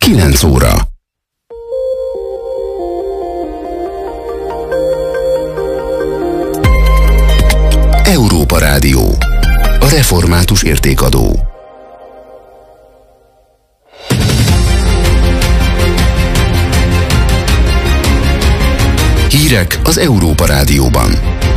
9 óra. Európa Rádió. A református értékadó. Hírek az Európa Rádióban.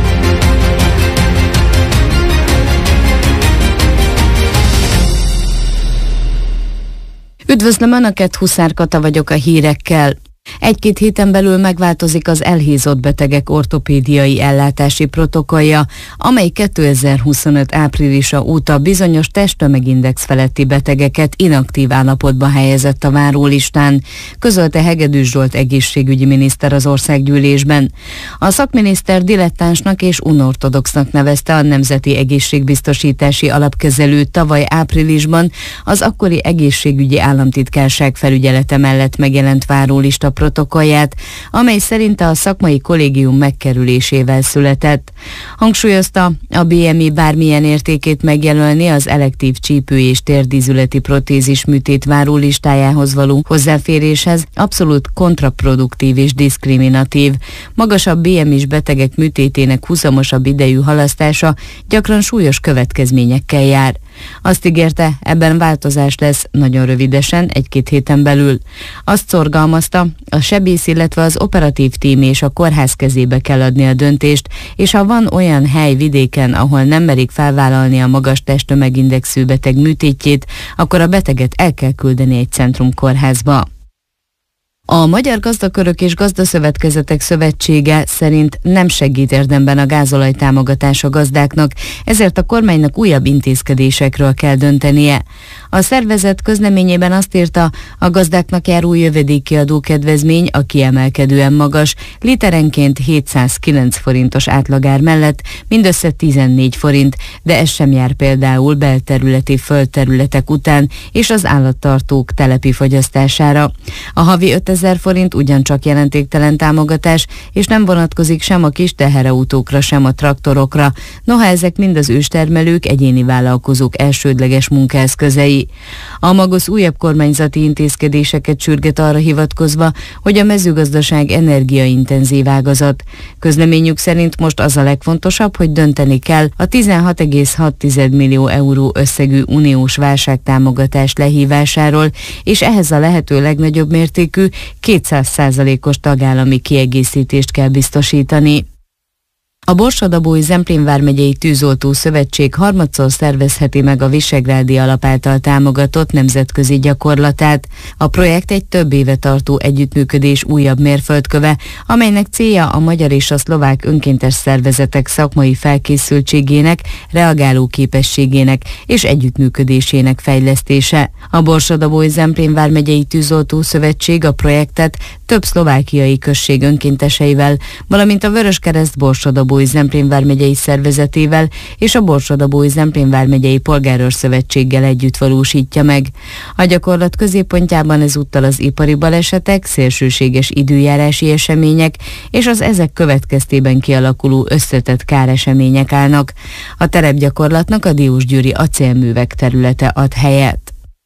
Üdvözlöm Önöket, Huszár Kata vagyok a hírekkel. Egy-két héten belül megváltozik az elhízott betegek ortopédiai ellátási protokollja, amely 2025 áprilisa óta bizonyos testtömegindex feletti betegeket inaktív állapotba helyezett a várólistán, közölte Hegedűs Zsolt egészségügyi miniszter az országgyűlésben. A szakminiszter dilettánsnak és unortodoxnak nevezte a Nemzeti Egészségbiztosítási Alapkezelőt tavaly áprilisban az akkori egészségügyi államtitkárság felügyelete mellett megjelent várólista protokollját, amely szerint a szakmai kollégium megkerülésével született. Hangsúlyozta, a BMI bármilyen értékét megjelölni az elektív csípő- és térdízületi protézis műtét várólistájához való hozzáféréshez abszolút kontraproduktív és diszkriminatív. Magasabb BMI-s betegek műtétének huzamosabb idejű halasztása gyakran súlyos következményekkel jár. Azt ígérte, ebben változás lesz nagyon rövidesen, egy-két héten belül. Azt szorgalmazta, a sebész, illetve az operatív tím és a kórház kezébe kell adni a döntést, és ha van olyan hely vidéken, ahol nem merik felvállalni a magas testtömegindexű beteg műtétjét, akkor a beteget el kell küldeni egy centrumkórházba. A Magyar Gazdakörök és Gazdaszövetkezetek Szövetsége szerint nem segít érdemben a gázolaj támogatás a gazdáknak, ezért a kormánynak újabb intézkedésekről kell döntenie. A szervezet közleményében azt írta, a gazdáknak járó jövedéki adókedvezmény a kiemelkedően magas, literenként 709 forintos átlagár mellett mindössze 14 forint, de ez sem jár például belterületi földterületek után és az állattartók telepi fogyasztására. A havi 5000 forint ugyancsak jelentéktelen támogatás, és nem vonatkozik sem a kis teherautókra, sem a traktorokra, noha ezek mind az őstermelők, egyéni vállalkozók elsődleges munkaeszközei. A Magosz újabb kormányzati intézkedéseket sürget arra hivatkozva, hogy a mezőgazdaság energiaintenzív ágazat. Közleményük szerint most az a legfontosabb, hogy dönteni kell a 16,6 millió euró összegű uniós válságtámogatás lehívásáról, és ehhez a lehető legnagyobb mértékű 200%-os tagállami kiegészítést kell biztosítani. A Borsod-Abaúj-Zemplén vármegyei Tűzoltó Szövetség harmadszor szervezheti meg a Visegrádi Alap által támogatott nemzetközi gyakorlatát. A projekt egy több éve tartó együttműködés újabb mérföldköve, amelynek célja a magyar és a szlovák önkéntes szervezetek szakmai felkészültségének, reagáló képességének és együttműködésének fejlesztése. A Borsod-Abaúj-Zemplén vármegyei Tűzoltó Szövetség a projektet több szlovákiai község önkénteseivel, valamint a Vöröskereszt Borsod-Abaúj-Zemplén vármegyei szervezetével és a Borsod-Abaúj-Zemplén vármegyei Polgárőrszövetséggel együtt valósítja meg. A gyakorlat középpontjában ezúttal az ipari balesetek, szélsőséges időjárási események és az ezek következtében kialakuló összetett káresemények állnak. A terepgyakorlatnak a diósgyőri acélművek területe ad helyet.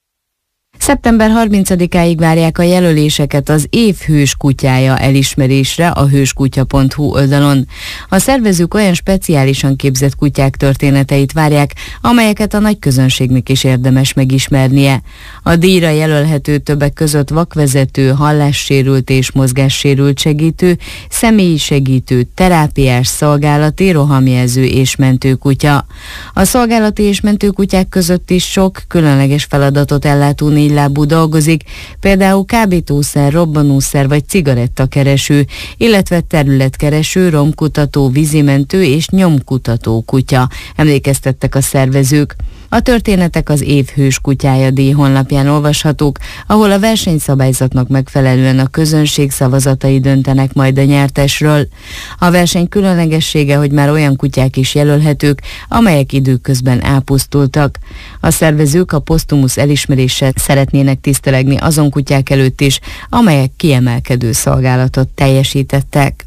Szeptember 30-áig várják a jelöléseket az év hős kutyája elismerésre a hőskutya.hu oldalon. A szervezők olyan speciálisan képzett kutyák történeteit várják, amelyeket a nagy közönségnek is érdemes megismernie. A díjra jelölhető többek között vakvezető, hallássérült és mozgássérült segítő, személyi segítő, terápiás, szolgálati, rohamjelző és mentőkutya. A szolgálati és mentőkutyák között is sok különleges feladatot ellátó négylábú dolgozik, például kábítószer, robbanószer vagy cigarettakereső, illetve területkereső, romkutató, vízimentő és nyomkutató kutya, emlékeztettek a szervezők. A történetek az év hős kutyája díj honlapján olvashatók, ahol a versenyszabályzatnak megfelelően a közönség szavazatai döntenek majd a nyertesről. A verseny különlegessége, hogy már olyan kutyák is jelölhetők, amelyek időközben elpusztultak. A szervezők a posztumusz elismeréssel szeretnének tisztelegni azon kutyák előtt is, amelyek kiemelkedő szolgálatot teljesítettek.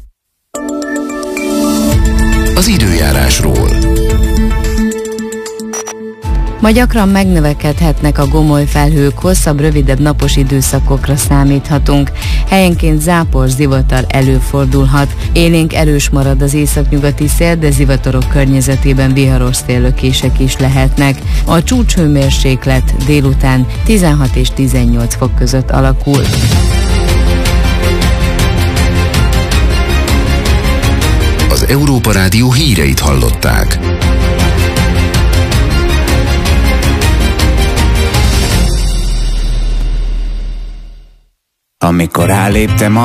Az időjárásról. Ma gyakran megnövekedhetnek a gomoly felhők, hosszabb, rövidebb napos időszakokra számíthatunk. Helyenként zápor, zivatar előfordulhat. Élénk erős marad az északnyugati szél, de zivatarok környezetében viharos széllökések is lehetnek. A csúcshőmérséklet délután 16 és 18 fok között alakul. Az Európa Rádió híreit hallották. Amikor ráléptem